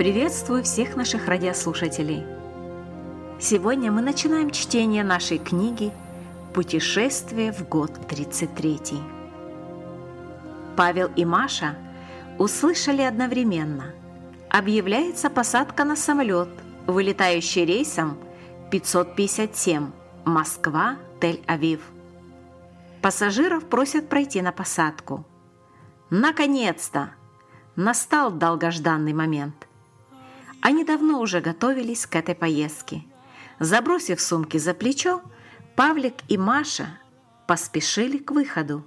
Приветствую всех наших радиослушателей! Сегодня мы начинаем чтение нашей книги «Путешествие в год 33». Павел и Маша услышали одновременно. Объявляется посадка на самолет, вылетающий рейсом 557 Москва-Тель-Авив. Пассажиров просят пройти на посадку. Наконец-то! Настал долгожданный момент. Они давно уже готовились к этой поездке. Забросив сумки за плечо, Павлик и Маша поспешили к выходу.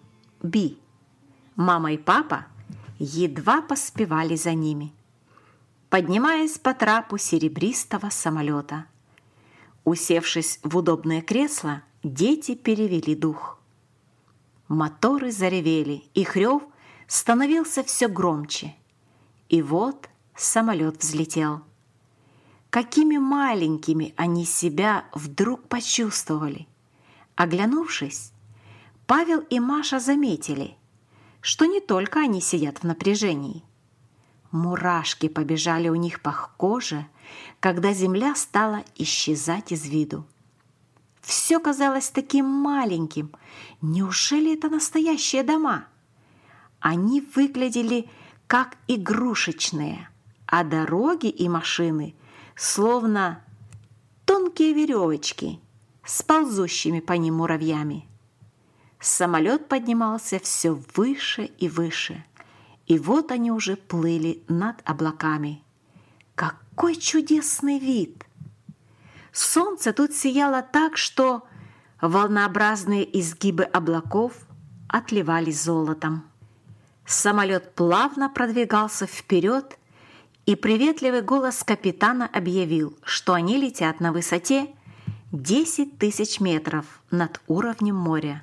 Мама и папа едва поспевали за ними, поднимаясь по трапу серебристого самолета. Усевшись в удобное кресло, дети перевели дух. Моторы заревели, их рев становился все громче. И вот самолет взлетел. Какими маленькими они себя вдруг почувствовали. Оглянувшись, Павел и Маша заметили, что не только они сидят в напряжении. Мурашки побежали у них по коже, когда земля стала исчезать из виду. Все казалось таким маленьким. Неужели это настоящие дома? Они выглядели как игрушечные, а дороги и машины словно тонкие веревочки с ползущими по ним муравьями. Самолет поднимался все выше и выше, и вот они уже плыли над облаками. Какой чудесный вид! Солнце тут сияло так, что волнообразные изгибы облаков отливали золотом. Самолет плавно продвигался вперед, и приветливый голос капитана объявил, что они летят на высоте 10 тысяч метров над уровнем моря.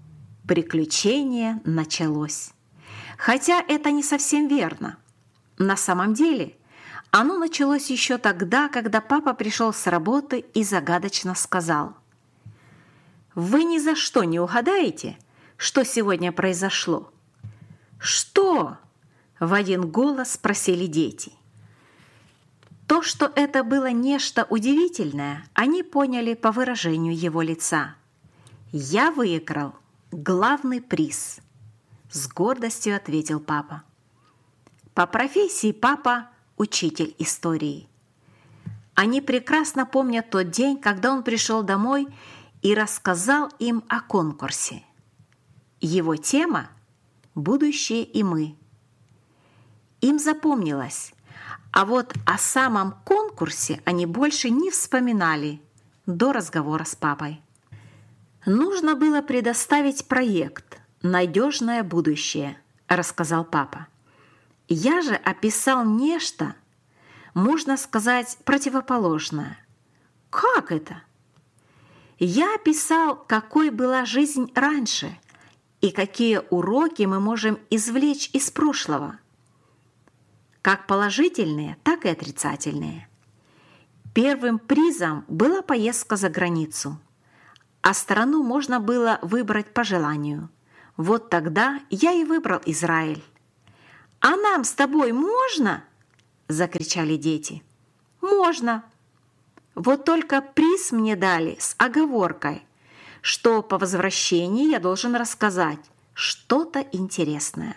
Приключение началось. Хотя это не совсем верно. На самом деле оно началось еще тогда, когда папа пришел с работы и загадочно сказал: «Вы ни за что не угадаете, что сегодня произошло?» «Что?» – в один голос спросили дети. То, что это было нечто удивительное, они поняли по выражению его лица. «Я выиграл главный приз», – с гордостью ответил папа. По профессии папа – учитель истории. Они прекрасно помнят тот день, когда он пришел домой и рассказал им о конкурсе. Его тема – «Будущее и мы». Им запомнилось, а вот о самом конкурсе они больше не вспоминали до разговора с папой. «Нужно было предоставить проект «Надежное будущее», – рассказал папа. «Я же описал нечто, можно сказать, противоположное». «Как это?» «Я описал, какой была жизнь раньше и какие уроки мы можем извлечь из прошлого, как положительные, так и отрицательные. Первым призом была поездка за границу, а страну можно было выбрать по желанию. Вот тогда я и выбрал Израиль». «А нам с тобой можно?» – закричали дети. «Можно. Вот только приз мне дали с оговоркой, что по возвращении я должен рассказать что-то интересное».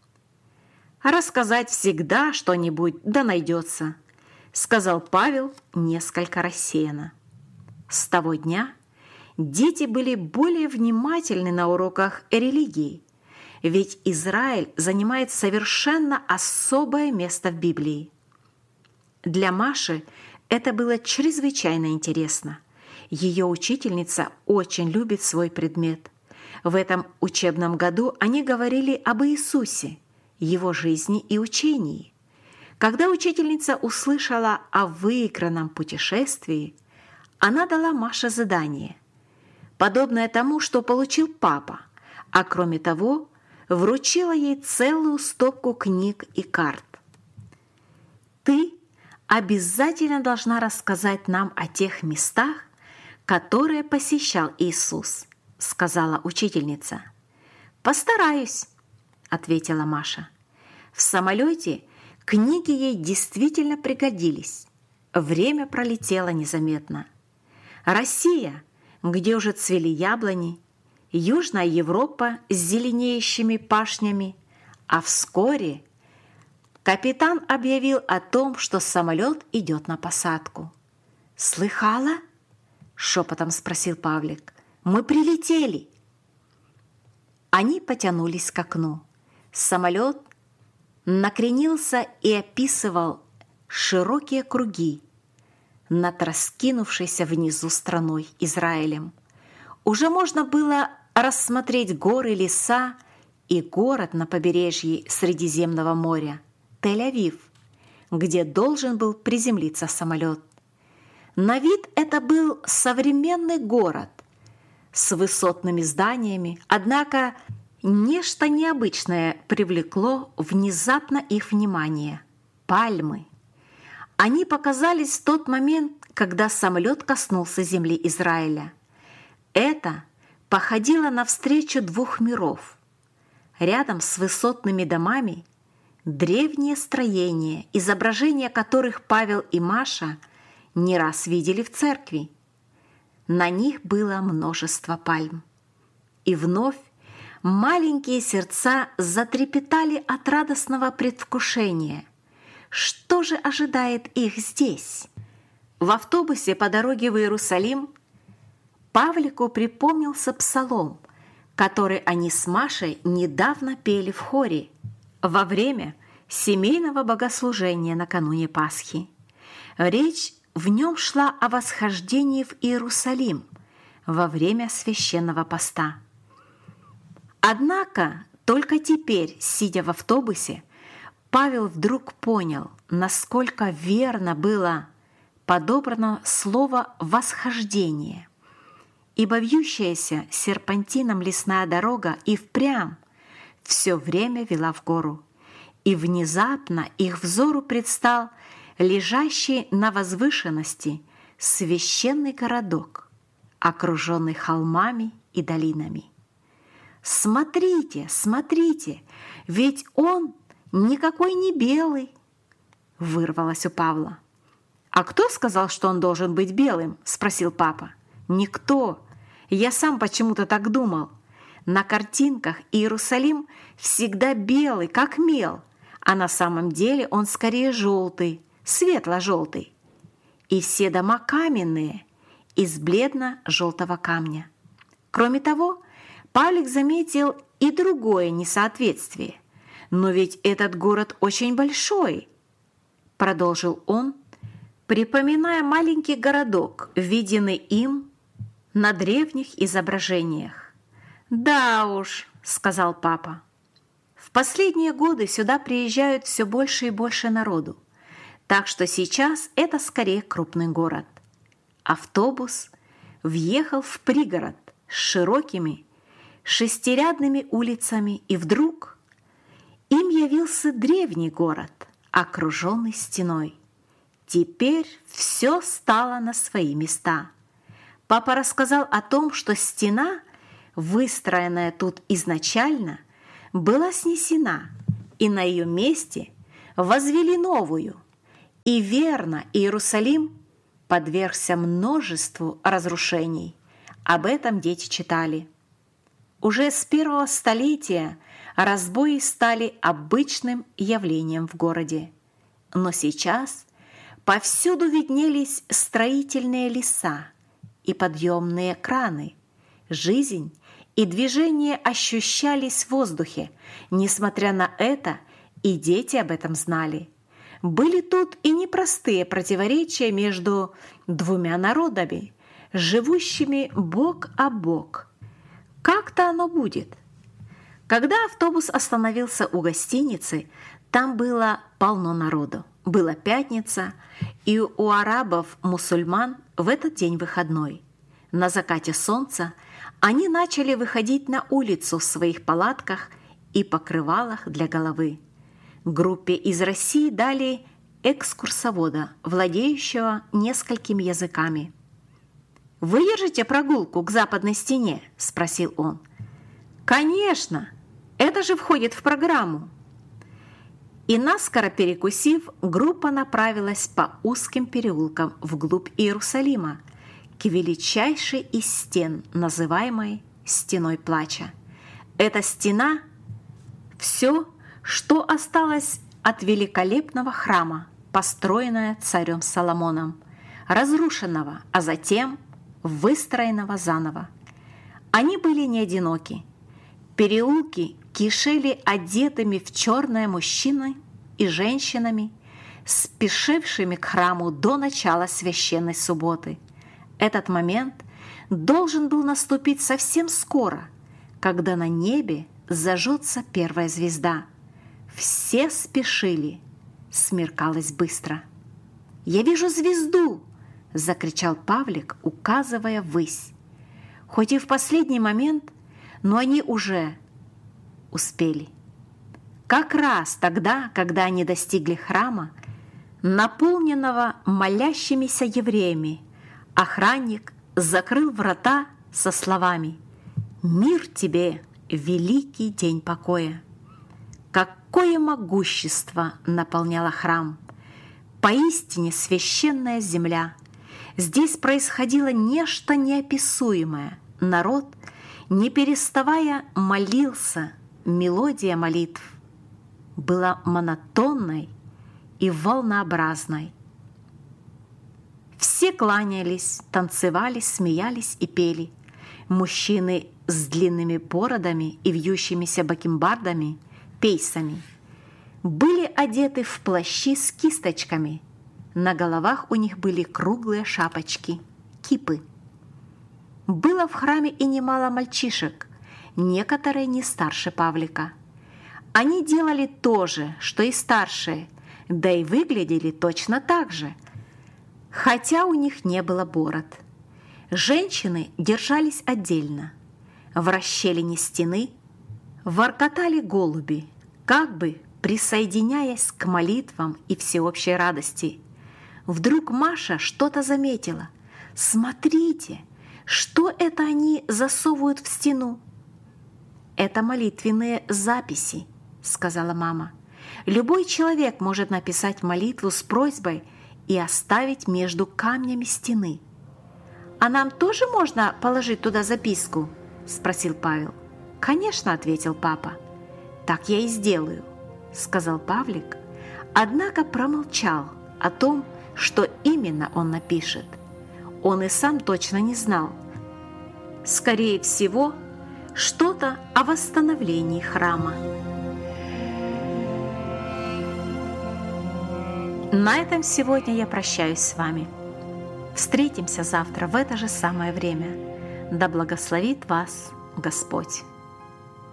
«Рассказать всегда что-нибудь да найдется», – сказал Павел несколько рассеянно. С того дня дети были более внимательны на уроках религии, ведь Израиль занимает совершенно особое место в Библии. Для Маши это было чрезвычайно интересно. Ее учительница очень любит свой предмет. В этом учебном году они говорили об Иисусе, его жизни и учении. Когда учительница услышала о выигранном путешествии, она дала Маше задание, подобное тому, что получил папа, а кроме того, вручила ей целую стопку книг и карт. «Ты обязательно должна рассказать нам о тех местах, которые посещал Иисус», – сказала учительница. «Постараюсь», – ответила Маша. В самолете Книги ей действительно пригодились. Время пролетело незаметно. Россия, где уже цвели яблони, Южная Европа с зеленеющими пашнями, а вскоре капитан объявил о том, что самолет идет на посадку. «Слыхала?» – шепотом спросил Павлик. «Мы прилетели!» Они потянулись к окну. Самолет накренился и описывал широкие круги над раскинувшейся внизу страной Израилем. Уже можно было рассмотреть горы, леса и город на побережье Средиземного моря – Тель-Авив, где должен был приземлиться самолет. На вид это был современный город с высотными зданиями, однако нечто необычное привлекло внезапно их внимание – пальмы. Они показались в тот момент, когда самолет коснулся земли Израиля. Это походило на встречу двух миров. Рядом с высотными домами древние строения, изображения которых Павел и Маша не раз видели в церкви. На них было множество пальм. И вновь маленькие сердца затрепетали от радостного предвкушения. Что же ожидает их здесь? В автобусе по дороге в Иерусалим Павлику припомнился псалом, который они с Машей недавно пели в хоре во время семейного богослужения накануне Пасхи. Речь в нем шла о восхождении в Иерусалим во время священного поста. Однако только теперь, сидя в автобусе, Павел вдруг понял, насколько верно было подобрано слово «восхождение», ибо вьющаяся серпантином лесная дорога и впрямь все время вела в гору, и внезапно их взору предстал лежащий на возвышенности священный городок, окруженный холмами и долинами. «Смотрите, смотрите, ведь он никакой не белый!» – вырвалось у Павла. «А кто сказал, что он должен быть белым?» – спросил папа. «Никто. Я сам почему-то так думал. На картинках Иерусалим всегда белый, как мел, а на самом деле он скорее желтый, светло-желтый. И все дома каменные, из бледно-желтого камня. Кроме того, Павлик заметил и другое несоответствие. «Но ведь этот город очень большой», – продолжил он, припоминая маленький городок, виденный им на древних изображениях. «Да уж», – сказал папа, – «в последние годы сюда приезжают все больше и больше народу, так что сейчас это скорее крупный город». Автобус въехал в пригород с широкими шестирядными улицами, и вдруг им явился древний город, окруженный стеной. Теперь все стало на свои места. Папа рассказал о том, что стена, выстроенная тут изначально, была снесена, и на ее месте возвели новую. И верно, Иерусалим подвергся множеству разрушений. Об этом дети читали. Уже с первого столетия разбои стали обычным явлением в городе. Но сейчас повсюду виднелись строительные леса и подъемные краны. Жизнь и движение ощущались в воздухе. Несмотря на это, и дети об этом знали. Были тут и непростые противоречия между двумя народами, живущими бок о бок. Как-то оно будет. Когда автобус остановился у гостиницы, там было полно народу. Была пятница, и у арабов-мусульман в этот день выходной. На закате солнца они начали выходить на улицу в своих палатках и покрывалах для головы. Группе из России дали экскурсовода, владеющего несколькими языками. «Вы держите прогулку к западной стене?» – спросил он. «Конечно! Это же входит в программу!» И наскоро перекусив, группа направилась по узким переулкам вглубь Иерусалима, к величайшей из стен, называемой «Стеной плача». Эта стена – все, что осталось от великолепного храма, построенного царем Соломоном, разрушенного, а затем выстроенного заново. Они были не одиноки. Переулки кишели одетыми в черное мужчинами и женщинами, спешившими к храму до начала священной субботы. Этот момент должен был наступить совсем скоро, когда на небе зажжется первая звезда. Все спешили, смеркалось быстро. «Я вижу звезду!» – закричал Павлик, указывая ввысь. Хоть и в последний момент, но они уже успели. Как раз тогда, когда они достигли храма, наполненного молящимися евреями, охранник закрыл врата со словами: «Мир тебе, великий день покоя!» Какое могущество наполняло храм! Поистине священная земля! Здесь происходило нечто неописуемое. Народ, не переставая, молился. Мелодия молитв была монотонной и волнообразной. Все кланялись, танцевали, смеялись и пели. Мужчины с длинными бородами и вьющимися бакенбардами, пейсами, были одеты в плащи с кисточками. На головах у них были круглые шапочки, кипы. Было в храме и немало мальчишек, некоторые не старше Павлика. Они делали то же, что и старшие, да и выглядели точно так же, хотя у них не было бород. Женщины держались отдельно. В расщелине стены воркотали голуби, как бы присоединяясь к молитвам и всеобщей радости. Вдруг Маша что-то заметила. «Смотрите, что это они засовывают в стену?» «Это молитвенные записи», — сказала мама. «Любой человек может написать молитву с просьбой и оставить между камнями стены». «А нам тоже можно положить туда записку?» — спросил Павел. «Конечно», — ответил папа. «Так я и сделаю», — сказал Павлик, однако промолчал о том, что именно он напишет. Он и сам точно не знал. Скорее всего, что-то о восстановлении храма. На этом сегодня я прощаюсь с вами. Встретимся завтра в это же самое время. Да благословит вас Господь!